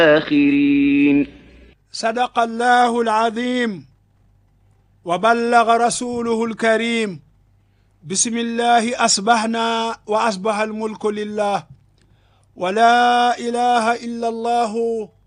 الآخرين. صدق الله العظيم وبلغ رسوله الكريم. بسم الله أصبحنا وأصبح الملك لله ولا إله إلا الله